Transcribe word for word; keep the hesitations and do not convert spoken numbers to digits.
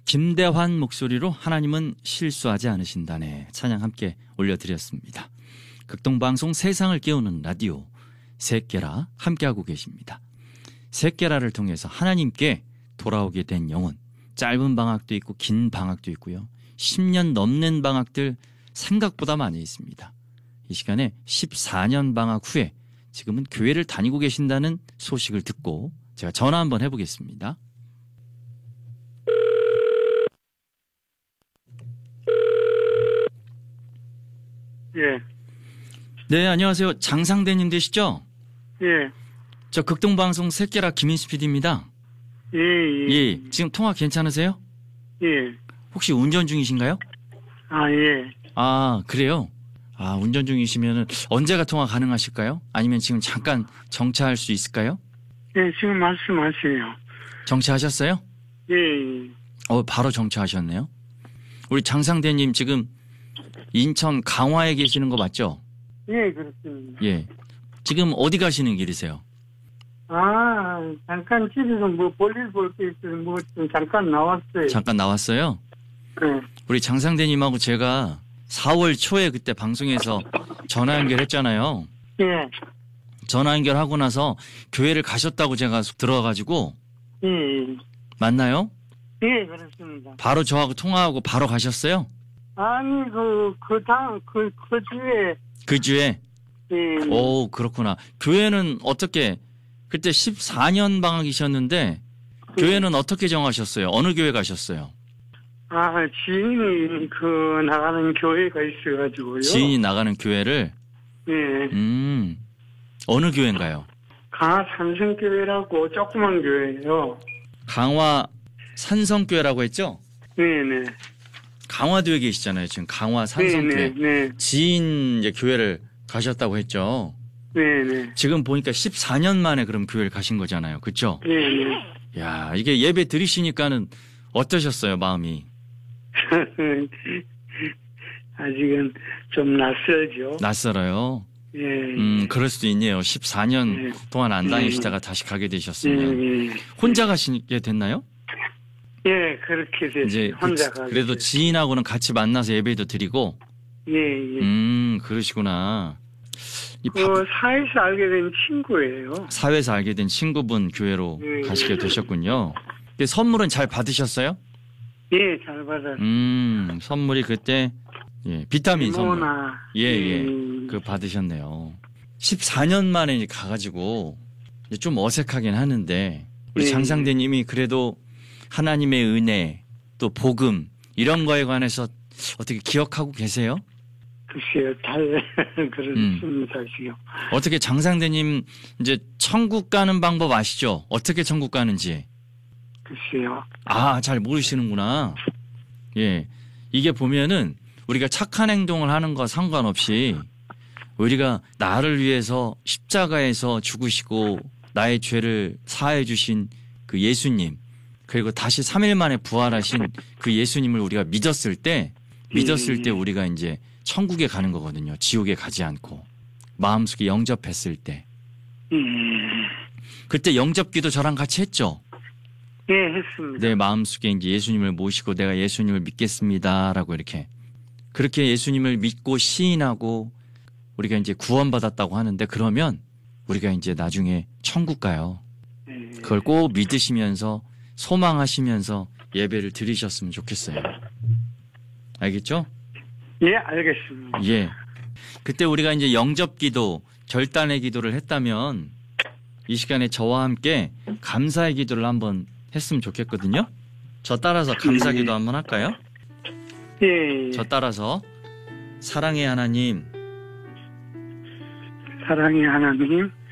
김대환 목소리로 하나님은 실수하지 않으신다네 찬양 함께 올려드렸습니다. 극동방송 세상을 깨우는 라디오 셋깨라 함께하고 계십니다. 셋깨라를 통해서 하나님께 돌아오게 된 영혼, 짧은 방학도 있고 긴 방학도 있고요. 십 년 넘는 방학들 생각보다 많이 있습니다. 이 시간에 십사 년 방학 후에 지금은 교회를 다니고 계신다는 소식을 듣고 제가 전화 한번 해보겠습니다. 예. 네, 안녕하세요. 장상대님 되시죠? 예. 저 극동방송 셋깨라 김인수 피디입니다. 예, 예. 예, 지금 통화 괜찮으세요? 예. 혹시 운전 중이신가요? 아, 예. 아, 그래요? 아, 운전 중이시면은 언제가 통화 가능하실까요? 아니면 지금 잠깐 정차할 수 있을까요? 예, 지금 말씀하세요. 정차하셨어요? 예, 예. 어, 바로 정차하셨네요. 우리 장상대님 지금 인천 강화에 계시는 거 맞죠? 예, 그렇습니다. 예. 지금 어디 가시는 길이세요? 아, 잠깐 집에서 뭐 볼일 볼 게 있어서 뭐 좀 잠깐 나왔어요. 잠깐 나왔어요? 예. 우리 장상대님하고 제가 사월 초에 그때 방송에서 전화 연결했잖아요. 예. 전화 연결하고 나서 교회를 가셨다고 제가 들어가지고 예, 예. 맞나요? 예, 그렇습니다. 바로 저하고 통화하고 바로 가셨어요? 아니, 그, 그 다음, 그, 그 주에. 그 주에? 예. 오, 그렇구나. 교회는 어떻게, 그때 십사 년 방학이셨는데, 교회는 어떻게 정하셨어요? 어느 교회 가셨어요? 아, 지인이 그 나가는 교회가 있어가지고요. 지인이 나가는 교회를? 예. 음, 어느 교회인가요? 강화 삼성교회라고 조그만 교회예요. 강화 산성교회라고 했죠? 네네. 강화도에 계시잖아요. 지금 강화 산성교회. 네네. 지인 이제 교회를 가셨다고 했죠? 네네. 지금 보니까 십사 년 만에 그럼 교회를 가신 거잖아요. 그쵸? 네네. 야, 이게 예배 드리시니까는 어떠셨어요, 마음이? 아직은 좀 낯설죠. 낯설어요? 예. 음, 그럴 수도 있네요. 십사 년 네. 동안 안 다니시다가 다시 가게 되셨으면. 예, 예. 혼자 가시게 됐나요? 예, 그렇게 됐어요. 이제 혼자 그, 가게 그래도 됐어요. 지인하고는 같이 만나서 예배도 드리고. 예, 예. 음, 그러시구나. 이 그 바- 사회에서 알게 된 친구예요. 사회에서 알게 된 친구분 교회로 예, 가시게 예. 되셨군요. 근데 선물은 잘 받으셨어요? 예, 잘 받았어요. 음, 선물이 그때 예, 비타민 선물. 이모나. 예, 예. 그 받으셨네요. 십사 년 만에 이제 가가지고 이제 좀 어색하긴 하는데 우리 예. 장상대님이 그래도 하나님의 은혜 또 복음 이런 거에 관해서 어떻게 기억하고 계세요? 글쎄요, 잘 그렇습니다, 지금. 어떻게 장상대님 이제 천국 가는 방법 아시죠? 어떻게 천국 가는지. 글쎄요. 아, 잘 모르시는구나. 예. 이게 보면은 우리가 착한 행동을 하는 거 상관없이 우리가 나를 위해서 십자가에서 죽으시고 나의 죄를 사해 주신 그 예수님 그리고 다시 삼 일 만에 부활하신 그 예수님을 우리가 믿었을 때 믿었을 때 우리가 이제 천국에 가는 거거든요. 지옥에 가지 않고 마음속에 영접했을 때 음. 그때 영접기도 저랑 같이 했죠. 예, 했습니다. 내 마음속에 이제 예수님을 모시고 내가 예수님을 믿겠습니다라고 이렇게 그렇게 예수님을 믿고 시인하고 우리가 이제 구원받았다고 하는데 그러면 우리가 이제 나중에 천국 가요. 예. 그걸 꼭 믿으시면서 소망하시면서 예배를 드리셨으면 좋겠어요. 알겠죠? 예, 알겠습니다. 예. 그때 우리가 이제 영접기도 결단의 기도를 했다면 이 시간에 저와 함께 감사의 기도를 한번 했으면 좋겠거든요. 저 따라서 감사기도 한번 할까요? 예, 저 따라서 사랑의 하나님 사랑의 하나님,